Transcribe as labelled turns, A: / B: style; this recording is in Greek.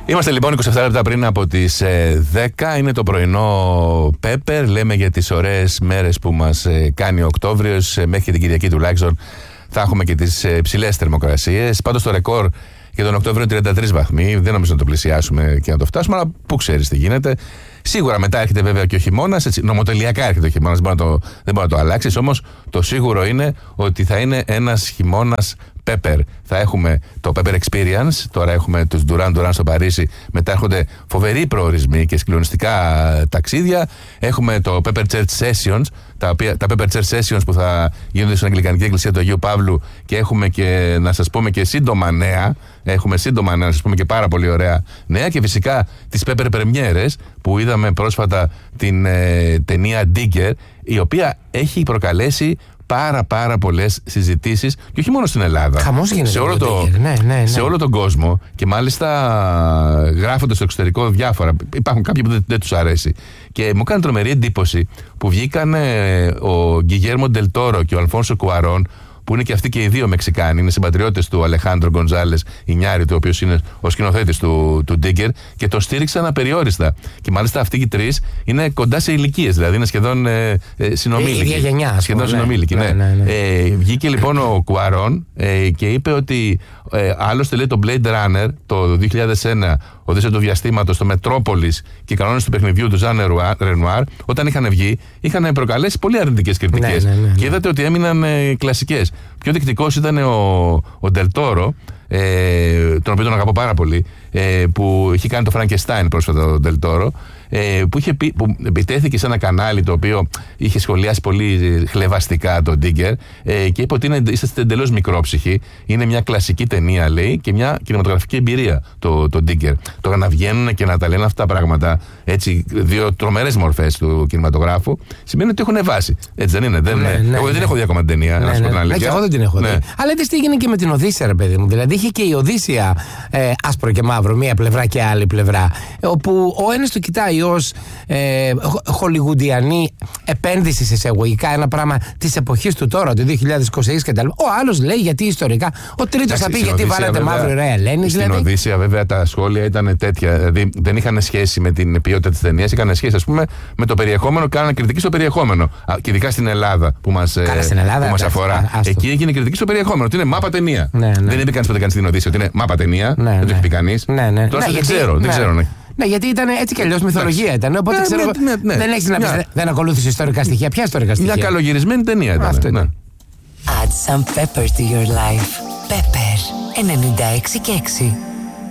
A: Είμαστε λοιπόν 27 λεπτά πριν από τις 10. Είναι το πρωινό Pepper. Λέμε για τις ωραίες μέρες που μας κάνει ο Οκτώβριος. Μέχρι και την Κυριακή τουλάχιστον θα έχουμε και τις ψηλές θερμοκρασίες. Πάντως το ρεκόρ για τον Οκτώβριο είναι 33 βαθμοί. Δεν νομίζω να το πλησιάσουμε και να το φτάσουμε, αλλά πού ξέρεις τι γίνεται. Σίγουρα μετά έρχεται βέβαια και ο χειμώνας. Νομοτελειακά έρχεται ο χειμώνας. Δεν μπορεί να το αλλάξεις. Όμως το σίγουρο είναι ότι θα είναι ένας χειμώνας Pepper. Θα έχουμε το Pepper Experience. Τώρα έχουμε τους Duran Duran στο Παρίσι. Μετά έρχονται φοβεροί προορισμοί και συγκλονιστικά ταξίδια. Έχουμε το Pepper Church Sessions. Τα Pepper Church Sessions που θα γίνονται στην Αγγλικανική Εκκλησία του Αγίου Παύλου. Και έχουμε και να σας πούμε και σύντομα νέα. Έχουμε σύντομα να σας πούμε και πάρα πολύ ωραία νέα. Και φυσικά τις Pepper Premieres που είδαμε πρόσφατα την ταινία Digger, η οποία έχει προκαλέσει πάρα πολλές συζητήσεις και όχι μόνο στην Ελλάδα.
B: Χαμός γίνεται
A: σε όλο τον κόσμο, και μάλιστα γράφονται στο εξωτερικό διάφορα. Υπάρχουν κάποιοι που δεν τους αρέσει. Και μου κάνει τρομερή εντύπωση που βγήκαν ο Γκιγέρμο Ντελ Τόρο και ο Αλφόνσο Κουαρόν, που είναι και αυτοί και οι δύο Μεξικάνοι, είναι συμπατριώτες του Αλεχάνδρο Γκοντζάλες Ινιάριτου, ο οποίος είναι ο σκηνοθέτης του Digger, και το στήριξαν απεριόριστα. Και μάλιστα αυτοί οι τρεις είναι κοντά σε ηλικίες, δηλαδή είναι σχεδόν συνομήλικοι.
B: Η ίδια γενιά,
A: σχεδόν συνομήλικοι, ναι. Βγήκε λοιπόν ο Κουαρόν και είπε ότι άλλωστε λέει το Blade Runner το 2001, Οδύσσεα του Διαστήματος, το Μετρόπολης και οι κανόνες του παιχνιδιού του Ζαν Ρενουάρ, όταν είχαν βγει, είχαν προκαλέσει πολύ αρνητικές κριτικές. Και είδατε ότι έμειναν κλασικές. Πιο δεικτικός ήταν ο Ντελτόρο, τον οποίο τον αγαπώ πάρα πολύ, που είχε κάνει το Frankenstein πρόσφατα ο Ντελτόρο, που επιτέθηκε σε ένα κανάλι το οποίο είχε σχολιάσει πολύ χλευαστικά τον Digger, και είπε ότι είσαστε εντελώς μικρόψυχοι. Είναι μια κλασική ταινία, λέει, και μια κινηματογραφική εμπειρία το Digger. Τώρα να βγαίνουν και να τα λένε αυτά τα πράγματα, έτσι, δύο τρομερές μορφές του κινηματογράφου, σημαίνει ότι έχουν βάση. Έτσι δεν είναι? Εγώ δεν έχω δει ακόμα την ταινία, να σου πω την αλήθεια.
B: Εγώ δεν την έχω δει. Αλλά είδες τι έγινε και με την Οδύσσεια, ρε παιδί μου. Δηλαδή είχε και η Οδύσσεια άσπρο και μαύρο, μία πλευρά και άλλη πλευρά. Όπου ο ένας το κοιτάει ως χολιγουντιανή επένδυση σε εισαγωγικά, ένα πράγμα της εποχής του τώρα, του 2026 κτλ. Ο άλλος λέει γιατί ιστορικά. Ο τρίτος θα πει γιατί βάλατε μαύρο ρε Ελένη.
A: Στην Οδύσσεια, βέβαια, τα σχόλια ήταν τέτοια. Δηλαδή δεν είχαν σχέση με την ποιότητα της ταινίας, είχαν σχέση, ας πούμε, με το περιεχόμενο. Κάνανε κριτική στο περιεχόμενο. Και ειδικά στην Ελλάδα που μας αφορά. Εκεί έγινε κριτική στο περιεχόμενο. Ότι είναι μάπα ταινία. Δεν είπε κανείς ποτέ στην Οδύσσεια ότι είναι μάπα ταινία. Δεν το έχει πει κανείς. Τώρα δεν ξέρω.
B: Ναι, γιατί ήταν έτσι κι αλλιώς μυθολογία ήταν. Οπότε ξέρω. Δεν έχεις να πεις, δεν ακολούθησε ιστορικά στοιχεία. Ποια ιστορικά στοιχεία?
A: Μια καλογυρισμένη ταινία ήταν.
C: Add some pepper to your life. Pepper 96 και 6.